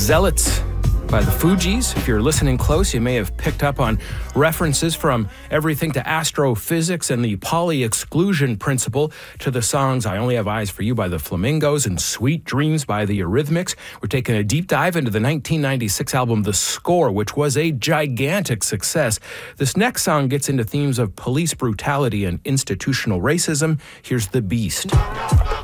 Zealots by the Fugees. If you're listening close, you may have picked up on references from everything to astrophysics and the Pauli exclusion principle to the songs I Only Have Eyes for You by the Flamingos and Sweet Dreams by the Eurythmics. We're taking a deep dive into the 1996 album The Score, which was a gigantic success. This next song gets into themes of police brutality and institutional racism. Here's The Beast.